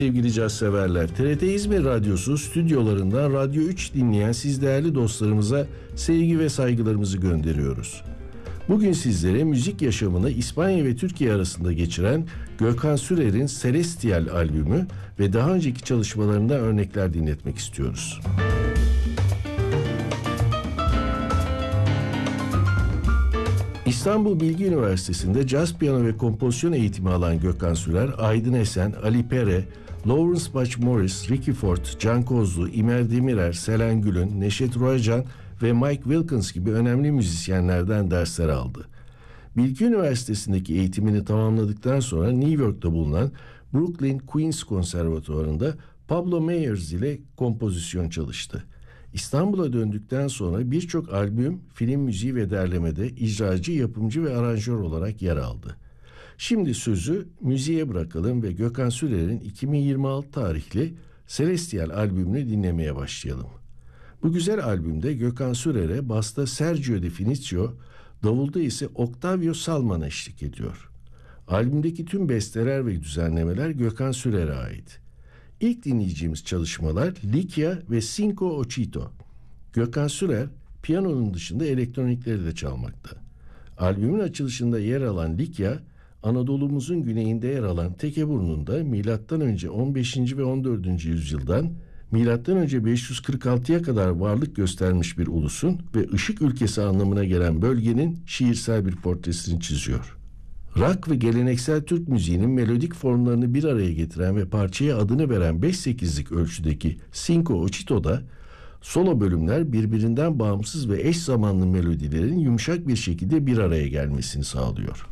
Sevgili caz severler, TRT İzmir Radyosu stüdyolarından Radyo 3 dinleyen siz değerli dostlarımıza sevgi ve saygılarımızı gönderiyoruz. Bugün sizlere müzik yaşamını İspanya ve Türkiye arasında geçiren Gökhan Sürer'in Celestial albümü ve daha önceki çalışmalarından örnekler dinletmek istiyoruz. İstanbul Bilgi Üniversitesi'nde caz piyano ve kompozisyon eğitimi alan Gökhan Sürer, Aydın Esen, Ali Pere, Lawrence Bach Morris, Ricky Ford, Can Kozlu, İmer Demirer, Selen Gül'ün, Neşet Roycan ve Mike Wilkins gibi önemli müzisyenlerden dersler aldı. Bilgi Üniversitesi'ndeki eğitimini tamamladıktan sonra New York'ta bulunan Brooklyn Queens Konservatuvarı'nda Pablo Meyers ile kompozisyon çalıştı. İstanbul'a döndükten sonra birçok albüm, film müziği ve derlemede icracı, yapımcı ve aranjör olarak yer aldı. Şimdi sözü müziğe bırakalım ve Gökhan Sürer'in 2026 tarihli Celestial albümünü dinlemeye başlayalım. Bu güzel albümde Gökhan Sürer'e basta Sergio De Finicio, davulda ise Octavio Salman eşlik ediyor. Albümdeki tüm besteler ve düzenlemeler Gökhan Sürer'e ait. İlk dinleyeceğimiz çalışmalar Likia ve Cinco Ochito. Gökhan Sürer, piyanonun dışında elektronikleri de çalmakta. Albümün açılışında yer alan Likia, Anadolu'muzun güneyinde yer alan Tekeburnu'nda M.Ö. 15. ve 14. yüzyıldan M.Ö. 546'ya kadar varlık göstermiş bir ulusun ve ışık ülkesi anlamına gelen bölgenin şiirsel bir portresini çiziyor. Rock ve geleneksel Türk müziğinin melodik formlarını bir araya getiren ve parçaya adını veren 5/8'lik ölçüdeki Cinco Ochito'da solo bölümler birbirinden bağımsız ve eş zamanlı melodilerin yumuşak bir şekilde bir araya gelmesini sağlıyor.